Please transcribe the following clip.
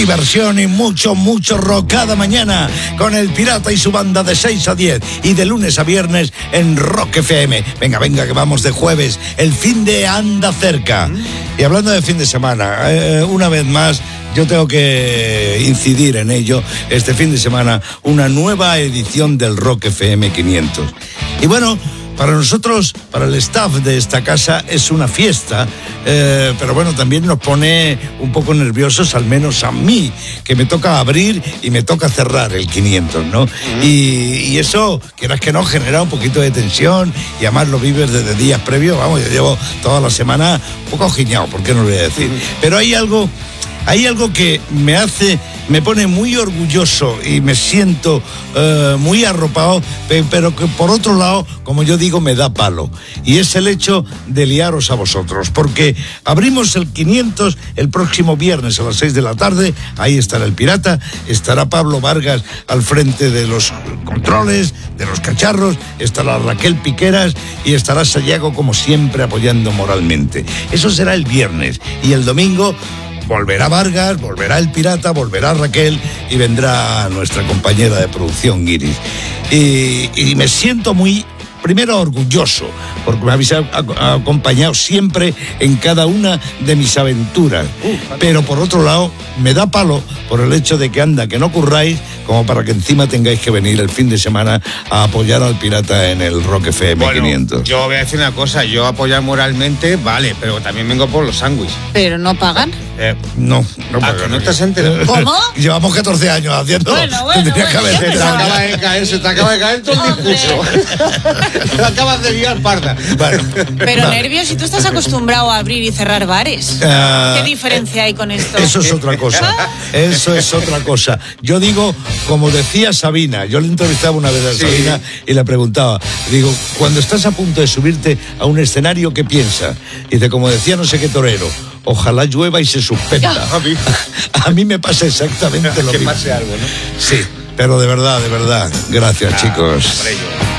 diversión y mucho rock cada mañana con El Pirata y su banda de 6 a 10 y de lunes a viernes en Rock FM. Venga, que vamos de jueves. El fin de anda cerca. Y hablando de fin de semana, una vez más, yo tengo que incidir en ello. Este fin de semana, una nueva edición del Rock FM 500. Y bueno, para nosotros, para el staff de esta casa, es una fiesta, pero bueno, también nos pone un poco nerviosos, al menos a mí, que me toca abrir y me toca cerrar el 500, ¿no? Y eso, quieras que no, genera un poquito de tensión, y además lo vives desde días previos. Vamos, yo llevo toda la semana un poco ojiñado, ¿por qué no lo voy a decir? Pero hay algo que me pone muy orgulloso y me siento muy arropado, pero que por otro lado, como yo digo, me da palo. Y es el hecho de liaros a vosotros, porque abrimos el 500 el próximo viernes a las 6 de la tarde. Ahí estará el Pirata, estará Pablo Vargas al frente de los controles, de los cacharros, estará Raquel Piqueras y estará Sayago, como siempre, apoyando moralmente. Eso será el viernes, y el domingo volverá Vargas, volverá el Pirata, volverá Raquel y vendrá nuestra compañera de producción, Iris. Y me siento muy, primero, orgulloso, porque me habéis acompañado siempre en cada una de mis aventuras. Pero por otro lado, me da palo por el hecho de que no curráis, como para que encima tengáis que venir el fin de semana a apoyar al Pirata en el Rock FM 500. Yo voy a decir una cosa, yo apoyar moralmente, vale, pero también vengo por los sándwiches. ¿Pero no pagan? No pagan. ¿Que no te has enterado? ¿Cómo? Llevamos 14 años haciendo. Bueno, Se te acaba de caer todo el discurso. Te acabas de liar parda. Bueno, pero nervios, si tú estás acostumbrado a abrir y cerrar bares. ¿Qué diferencia hay con esto? Eso es otra cosa. Yo digo, como decía Sabina, yo le entrevistaba una vez a Sabina y le preguntaba, digo, cuando estás a punto de subirte a un escenario, ¿qué piensas? Y dice, como decía no sé qué torero, ojalá llueva y se suspenda. A mí me pasa exactamente lo mismo. Que pase algo, ¿no? Sí, pero de verdad, gracias, chicos.